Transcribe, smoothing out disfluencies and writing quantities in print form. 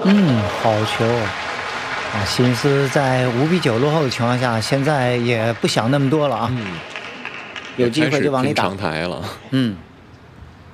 好球啊！心思在5-9落后的情况下，现在也不想那么多了啊，有机会就往里打。 开始拼长台了。